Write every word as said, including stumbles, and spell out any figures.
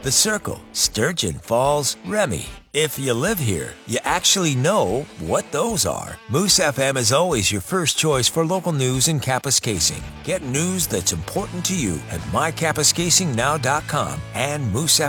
The Circle, Sturgeon Falls, Remy. If you live here, you actually know what those are. Moose F M is always your first choice for local news in Kapuskasing. Get news that's important to you at my kapuskasing now dot com and moose f m